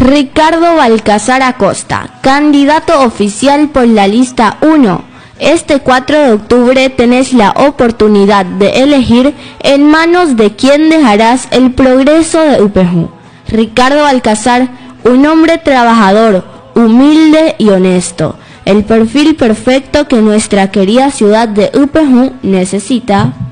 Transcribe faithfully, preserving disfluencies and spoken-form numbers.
Ricardo Balcazar Acosta, candidato oficial por la lista uno. Este cuatro de octubre tenés la oportunidad de elegir en manos de quién dejarás el progreso de Upejú. Ricardo Balcazar, un hombre trabajador, humilde y honesto. El perfil perfecto que nuestra querida ciudad de Upejú necesita.